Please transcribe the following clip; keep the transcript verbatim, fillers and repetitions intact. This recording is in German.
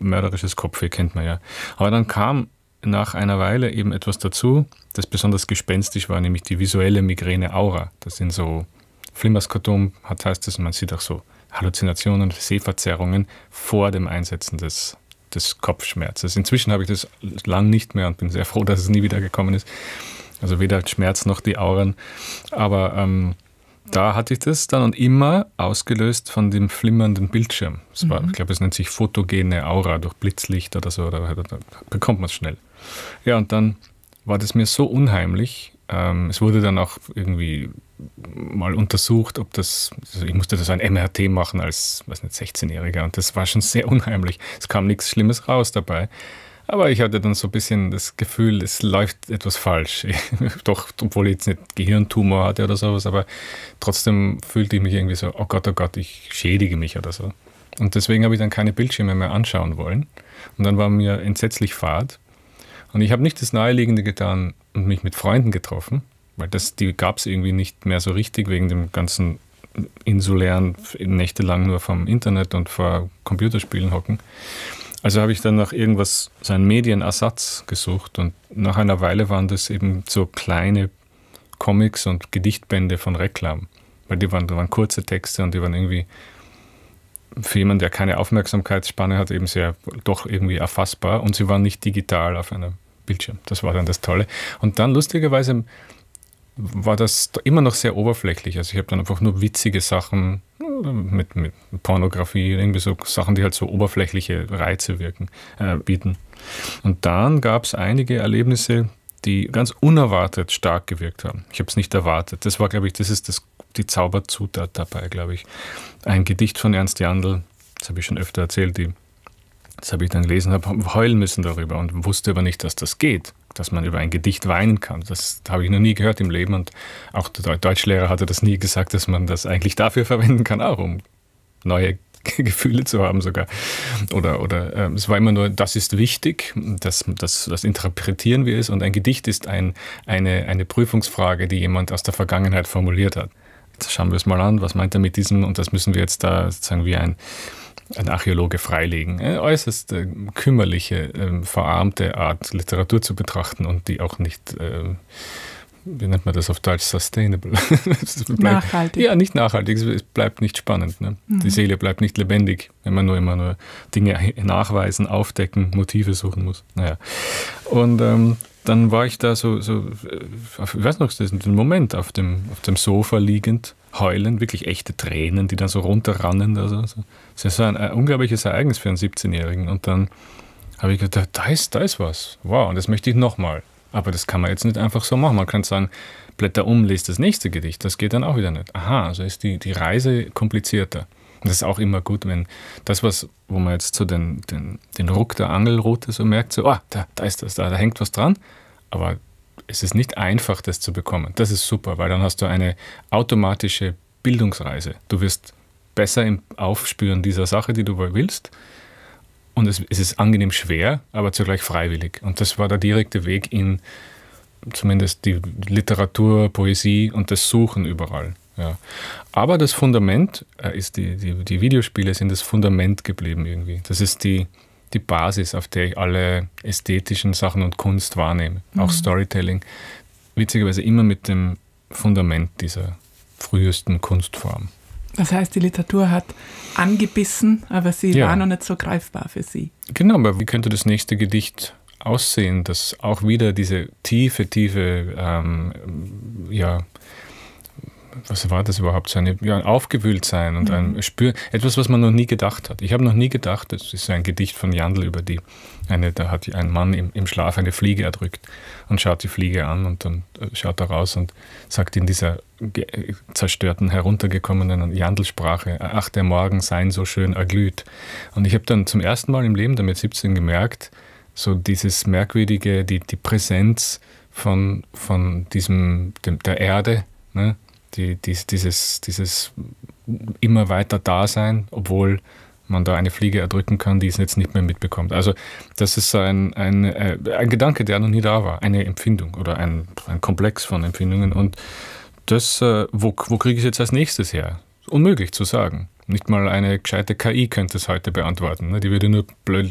mörderisches Kopfweh, kennt man ja. Aber dann kam nach einer Weile eben etwas dazu, das besonders gespenstisch war, nämlich die visuelle Migräne-Aura. Das sind so Flimmerskotom, heißt das, und man sieht auch so Halluzinationen, Sehverzerrungen vor dem Einsetzen des, des Kopfschmerzes. Inzwischen habe ich das lang nicht mehr und bin sehr froh, dass es nie wieder gekommen ist. Also weder Schmerz noch die Auren. Aber ähm, da hatte ich das dann und immer ausgelöst von dem flimmernden Bildschirm. Das war, mhm. Ich glaube, es nennt sich photogene Aura durch Blitzlicht oder so. Da, da, da bekommt man es schnell. Ja, und dann war das mir so unheimlich. Ähm, es wurde dann auch irgendwie mal untersucht, ob das, also ich musste das ein M R T machen als, weiß nicht, sechzehnjähriger und das war schon sehr unheimlich. Es kam nichts Schlimmes raus dabei. Aber ich hatte dann so ein bisschen das Gefühl, es läuft etwas falsch. Doch, obwohl ich jetzt nicht Gehirntumor hatte oder sowas, aber trotzdem fühlte ich mich irgendwie so, oh Gott, oh Gott, ich schädige mich oder so. Und deswegen habe ich dann keine Bildschirme mehr anschauen wollen. Und dann war mir entsetzlich fad. Und ich habe nicht das Naheliegende getan und mich mit Freunden getroffen, weil das, die gab es irgendwie nicht mehr so richtig wegen dem ganzen insulären, nächtelang nur vom Internet und vor Computerspielen hocken. Also habe ich dann nach irgendwas, so einen Medienersatz gesucht und nach einer Weile waren das eben so kleine Comics und Gedichtbände von Reklam, weil die waren, da waren kurze Texte und die waren irgendwie für jemanden, der keine Aufmerksamkeitsspanne hat, eben sehr doch irgendwie erfassbar und sie waren nicht digital auf einem Bildschirm. Das war dann das Tolle. Und dann lustigerweise war das immer noch sehr oberflächlich. Also ich habe dann einfach nur witzige Sachen mit, mit Pornografie, irgendwie so Sachen, die halt so oberflächliche Reize wirken, äh, bieten. Und dann gab es einige Erlebnisse, die ganz unerwartet stark gewirkt haben. Ich habe es nicht erwartet. Das war, glaube ich, das ist das, die Zauberzutat dabei, glaube ich. Ein Gedicht von Ernst Jandl, das habe ich schon öfter erzählt, die, das habe ich dann gelesen, habe heulen müssen darüber und wusste aber nicht, dass das geht, dass man über ein Gedicht weinen kann. Das habe ich noch nie gehört im Leben und auch der Deutschlehrer hatte das nie gesagt, dass man das eigentlich dafür verwenden kann, auch um neue Gefühle zu haben sogar. Oder, oder äh, es war immer nur, das ist wichtig, das, das, das interpretieren wir es und ein Gedicht ist ein, eine, eine Prüfungsfrage, die jemand aus der Vergangenheit formuliert hat. Jetzt schauen wir es mal an, was meint er mit diesem und das müssen wir jetzt da sozusagen wie ein, ein Archäologe freilegen. Eine äußerst äh, kümmerliche, äh, verarmte Art, Literatur zu betrachten und die auch nicht, äh, wie nennt man das auf Deutsch, sustainable. bleibt, nachhaltig. Ja, nicht nachhaltig, es bleibt nicht spannend. Ne? Mhm. Die Seele bleibt nicht lebendig, wenn man nur immer nur Dinge nachweisen, aufdecken, Motive suchen muss. Naja. Und ähm, dann war ich da so, so ich weiß noch, den Moment auf dem, auf dem Sofa liegend, heulend, wirklich echte Tränen, die dann so runterrannen. Also, so. Das ist so ein, ein unglaubliches Ereignis für einen siebzehnjährigen. Und dann habe ich gedacht, da ist, da ist was. Wow, und das möchte ich nochmal. Aber das kann man jetzt nicht einfach so machen. Man kann sagen, blätter um, lest das nächste Gedicht. Das geht dann auch wieder nicht. Aha, also ist die, die Reise komplizierter. Und das ist auch immer gut, wenn das, was, wo man jetzt so den, den, den Ruck der Angelrute so merkt, so, ah, oh, da, da ist das, da, da hängt was dran. Aber es ist nicht einfach, das zu bekommen. Das ist super, weil dann hast du eine automatische Bildungsreise. Du wirst besser im Aufspüren dieser Sache, die du willst. Und es, es ist angenehm schwer, aber zugleich freiwillig. Und das war der direkte Weg in zumindest die Literatur, Poesie und das Suchen überall. Ja. Aber das Fundament äh, ist, die, die, die Videospiele sind das Fundament geblieben irgendwie. Das ist die, die Basis, auf der ich alle ästhetischen Sachen und Kunst wahrnehme. Mhm. Auch Storytelling. Witzigerweise immer mit dem Fundament dieser frühesten Kunstform. Das heißt, die Literatur hat angebissen, aber sie ja. war noch nicht so greifbar für Sie. Genau, aber wie könnte das nächste Gedicht aussehen, das auch wieder diese tiefe, tiefe, ähm, ja, was war das überhaupt, so eine, ja, ein Aufgewühltsein und ein Spür, etwas, was man noch nie gedacht hat. Ich habe noch nie gedacht, das ist ein Gedicht von Jandl über die, eine, da hat ein Mann im, im Schlaf eine Fliege erdrückt und schaut die Fliege an und dann schaut er raus und sagt in dieser zerstörten, heruntergekommenen Jandl-Sprache, ach, der Morgen sei so schön erglüht. Und ich habe dann zum ersten Mal im Leben, damit siebzehn, gemerkt, so dieses merkwürdige, die, die Präsenz von, von diesem, dem, der Erde, ne? Die, dies, dieses, dieses immer weiter Dasein, obwohl man da eine Fliege erdrücken kann, die es jetzt nicht mehr mitbekommt. Also das ist ein, ein, ein Gedanke, der noch nie da war, eine Empfindung oder ein, ein Komplex von Empfindungen. Und das, wo, wo kriege ich es jetzt als nächstes her? Unmöglich zu sagen. Nicht mal eine gescheite K I könnte es heute beantworten. Die würde nur blöd,